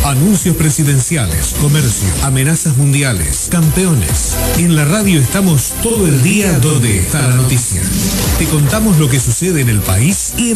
Anuncios presidenciales, comercio, amenazas mundiales, campeones. En la radio estamos todo el día donde está la noticia. Te contamos lo que sucede en el país y en